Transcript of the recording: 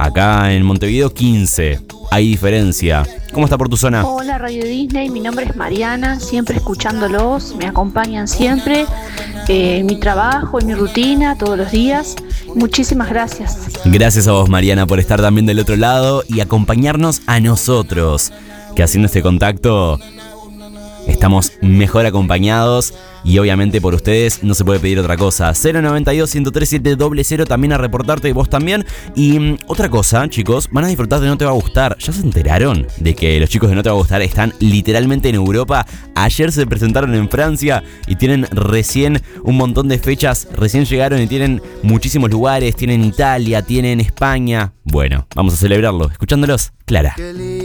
Acá en Montevideo 15. Hay diferencia. ¿Cómo está por tu zona? Hola Radio Disney, mi nombre es Mariana, siempre escuchándolos, me acompañan siempre en mi trabajo, en mi rutina, todos los días. Muchísimas gracias. Gracias a vos, Mariana, por estar también del otro lado y acompañarnos a nosotros, que haciendo este contacto estamos mejor acompañados y obviamente por ustedes no se puede pedir otra cosa. 092-103-700, también a reportarte, vos también. Y otra cosa, chicos, van a disfrutar de No Te Va a Gustar. ¿Ya se enteraron de que los chicos de No Te Va a Gustar están literalmente en Europa? Ayer se presentaron en Francia y tienen recién un montón de fechas. Recién llegaron y tienen muchísimos lugares. Tienen Italia, tienen España. Bueno, vamos a celebrarlo escuchándolos. Clara.